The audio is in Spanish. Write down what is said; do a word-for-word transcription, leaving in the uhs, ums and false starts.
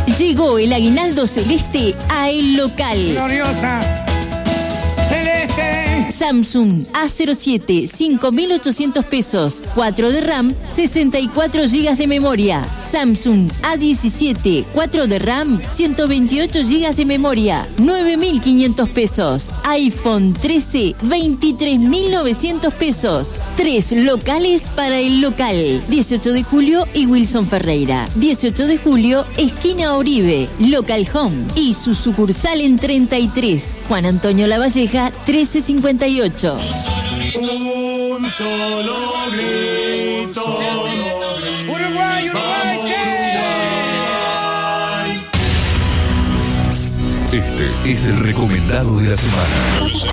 Llegó el aguinaldo celeste a El Local. Gloriosa celeste. Samsung A cero siete, cinco mil ochocientos pesos, cuatro de RAM, sesenta y cuatro gigas de memoria. Samsung A diecisiete, cuatro de RAM, ciento veintiocho gigas de memoria, nueve mil quinientos pesos. iPhone trece, veintitrés mil novecientos pesos. Tres locales para El Local. dieciocho de julio y Wilson Ferreira. dieciocho de julio, esquina Oribe, Local Home. Y su sucursal en treinta y tres, Juan Antonio Lavalleja, trece cincuenta y ocho. Un solo grito. Uruguay, Uruguay, Este es el recomendado de la semana.